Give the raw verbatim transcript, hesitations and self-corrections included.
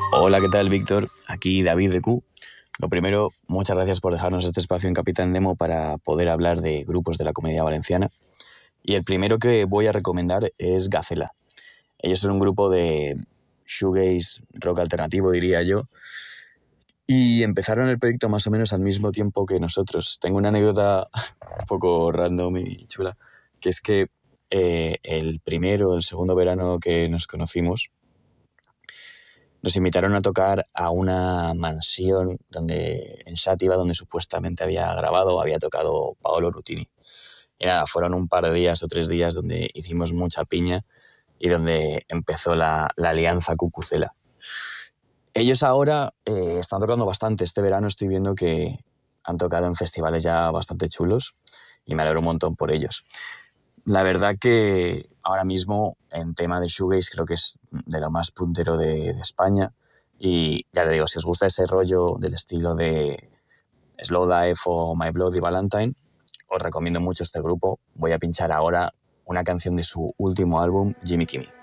Hola, ¿qué tal, Víctor? Aquí David de Q. Lo primero, muchas gracias por dejarnos este espacio en Capitán Demo para poder hablar de grupos de la Comunidad Valenciana. Y el primero que voy a recomendar es Gacela. Ellos son un grupo de shoegaze, rock alternativo, diría yo, y empezaron el proyecto más o menos al mismo tiempo que nosotros. Tengo una anécdota un poco random y chula, que es que eh, el primero, el segundo verano que nos conocimos, nos invitaron a tocar a una mansión donde, en Xàtiva, donde supuestamente había grabado o había tocado Paolo Nutini. Y nada, fueron un par de días o tres días donde hicimos mucha piña y donde empezó la, la alianza Cucucela. Ellos ahora eh, están tocando bastante. Este verano estoy viendo que han tocado en festivales ya bastante chulos y me alegro un montón por ellos. La verdad que ahora mismo en tema de shoegaze creo que es de lo más puntero de, de España, y ya te digo, si os gusta ese rollo del estilo de Slowdive o My Bloody Valentine, os recomiendo mucho este grupo. Voy a pinchar ahora una canción de su último álbum, Jimmy Kimmel.